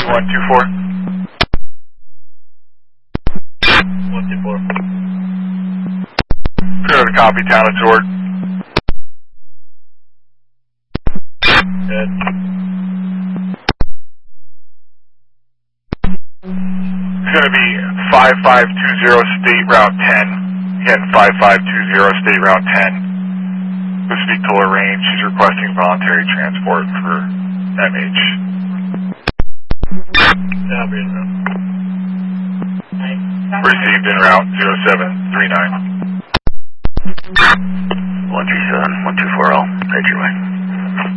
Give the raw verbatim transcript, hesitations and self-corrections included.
one two four. one two four. Clear to copy, town absorbed. Good. It's going to be five five two zero State Route ten. Again, five five two zero State Route ten. To speak to Lorraine, she's requesting voluntary transport for M H. Yeah, I'll be in route. Received in route zero seven three nine. one three seven, one two four zero, right your way.